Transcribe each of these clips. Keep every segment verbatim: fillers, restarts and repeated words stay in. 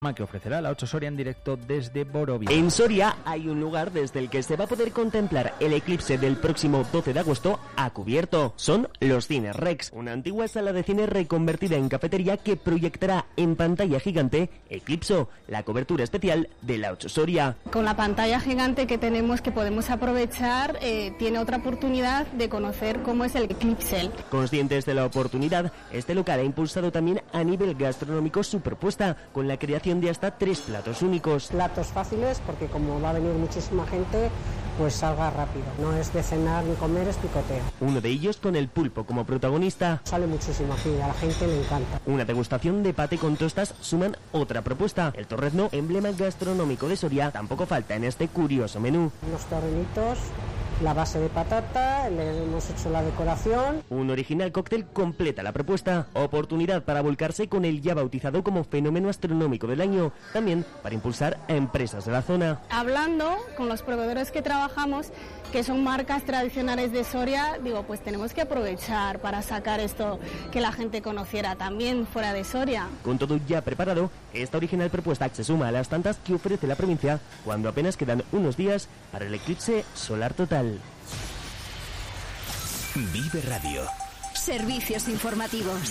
que ofrecerá la ocho Soria en directo desde Borovia. En Soria hay un lugar desde el que se va a poder contemplar el eclipse del próximo doce de agosto a cubierto. Son los Cines Rex, una antigua sala de cine reconvertida en cafetería que proyectará en pantalla gigante Eclipso, la cobertura especial de la ocho Soria. Con la pantalla gigante que tenemos, que podemos aprovechar, eh, tiene otra oportunidad de conocer cómo es el eclipse. Conscientes de la oportunidad, este local ha impulsado también a nivel gastronómico su propuesta, con la creación de hasta tres platos únicos. Platos fáciles, porque como va a venir muchísima gente, pues salga rápido. No es de cenar ni comer, es picoteo. Uno de ellos con el pulpo como protagonista. Sale muchísimo aquí, a la gente le encanta. Una degustación de pate con tostas suman otra propuesta. El torrezno, emblema gastronómico de Soria, tampoco falta en este curioso menú. Unos torrenitos, la base de patata, le hemos hecho la decoración. Un original cóctel completa la propuesta. Oportunidad para volcarse con el ya bautizado como fenómeno astronómico del año. También para impulsar a empresas de la zona. Hablando con los proveedores que trabajamos, que son marcas tradicionales de Soria, digo, pues tenemos que aprovechar para sacar esto, que la gente conociera también fuera de Soria. Con todo ya preparado, esta original propuesta se suma a las tantas que ofrece la provincia cuando apenas quedan unos días para el eclipse solar total. Vive Radio. Servicios informativos.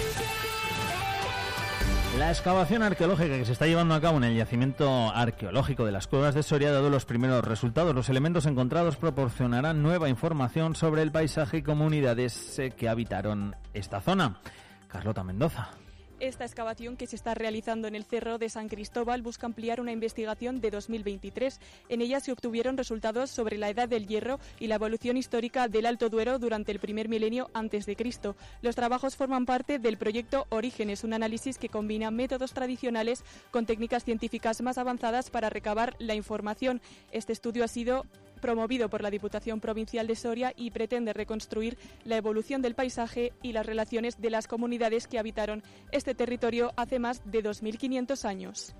La excavación arqueológica que se está llevando a cabo en el yacimiento arqueológico de las Cuevas de Soria ha dado los primeros resultados. Los elementos encontrados proporcionarán nueva información sobre el paisaje y comunidades que habitaron esta zona. Carlota Mendoza. Esta excavación que se está realizando en el Cerro de San Cristóbal busca ampliar una investigación de dos mil veintitrés. En ella se obtuvieron resultados sobre la edad del hierro y la evolución histórica del Alto Duero durante el primer milenio antes de Cristo. Los trabajos forman parte del proyecto Orígenes, un análisis que combina métodos tradicionales con técnicas científicas más avanzadas para recabar la información. Este estudio ha sido promovido por la Diputación Provincial de Soria y pretende reconstruir la evolución del paisaje y las relaciones de las comunidades que habitaron este territorio hace más de dos mil quinientos años.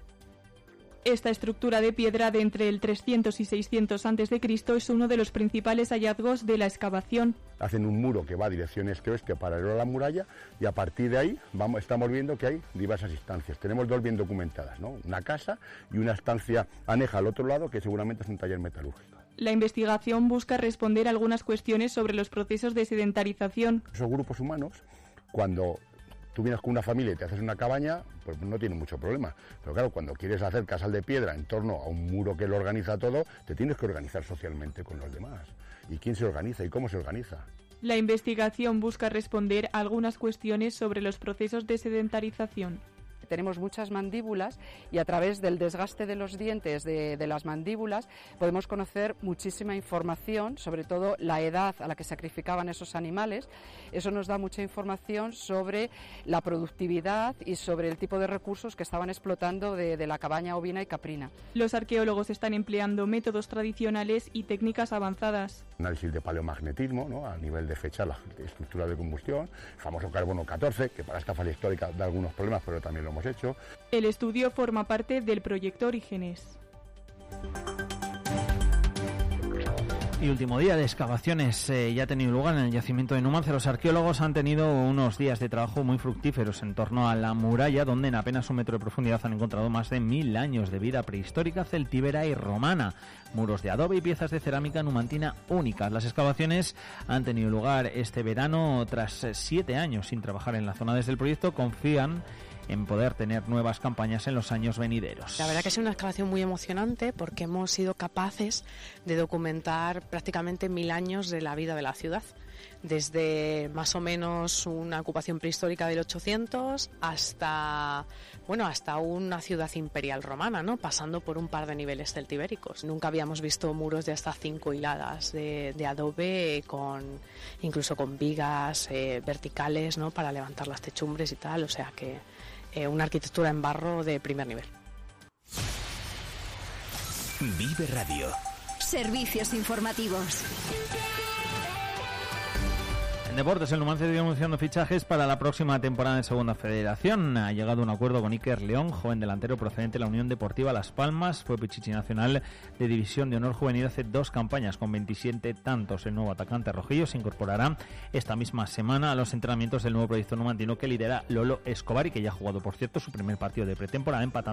Esta estructura de piedra de entre el trescientos y seiscientos antes de Cristo es uno de los principales hallazgos de la excavación. Hacen un muro que va a dirección este-oeste paralelo a la muralla y a partir de ahí vamos, estamos viendo que hay diversas instancias. Tenemos dos bien documentadas, ¿no? Una casa y una estancia aneja al otro lado que seguramente es un taller metalúrgico. La investigación busca responder algunas cuestiones sobre los procesos de sedentarización. Esos grupos humanos, cuando tú vienes con una familia y te haces una cabaña, pues no tiene mucho problema. Pero claro, cuando quieres hacer casal de piedra en torno a un muro que lo organiza todo, te tienes que organizar socialmente con los demás. ¿Y quién se organiza y cómo se organiza? La investigación busca responder a algunas cuestiones sobre los procesos de sedentarización. Tenemos muchas mandíbulas y a través del desgaste de los dientes de, de las mandíbulas podemos conocer muchísima información, sobre todo la edad a la que sacrificaban esos animales. Eso nos da mucha información sobre la productividad y sobre el tipo de recursos que estaban explotando de, de la cabaña ovina y caprina. Los arqueólogos están empleando métodos tradicionales y técnicas avanzadas. Análisis de paleomagnetismo, ¿no? A nivel de fecha, la estructura de combustión, el famoso carbono catorce, que para esta fase histórica da algunos problemas, pero también lo hemos hecho. El estudio forma parte del proyecto Orígenes. Y último día de excavaciones eh, ya ha tenido lugar en el yacimiento de Numancia. Los arqueólogos han tenido unos días de trabajo muy fructíferos en torno a la muralla, donde en apenas un metro de profundidad han encontrado más de mil años de vida prehistórica, celtíbera y romana, muros de adobe y piezas de cerámica numantina únicas. Las excavaciones han tenido lugar este verano tras siete años sin trabajar en la zona. Desde el proyecto confían en poder tener nuevas campañas en los años venideros. La verdad que es una excavación muy emocionante porque hemos sido capaces de documentar prácticamente mil años de la vida de la ciudad, desde más o menos una ocupación prehistórica del ochocientos hasta, bueno, hasta una ciudad imperial romana, ¿no? Pasando por un par de niveles celtibéricos. Nunca habíamos visto muros de hasta cinco hiladas de, de adobe, con incluso con vigas eh, verticales, ¿no? Para levantar las techumbres y tal, o sea que eh, una arquitectura en barro de primer nivel. Vive Radio. Servicios informativos. En deportes, el Numancia sigue anunciando fichajes para la próxima temporada en Segunda Federación. Ha llegado a un acuerdo con Iker León, joven delantero procedente de la Unión Deportiva Las Palmas. Fue pichichi nacional de División de Honor Juvenil hace dos campañas con veintisiete tantos. El nuevo atacante rojillo se incorporará esta misma semana a los entrenamientos del nuevo proyecto numantino que lidera Lolo Escobar y que ya ha jugado, por cierto, su primer partido de pretemporada empatando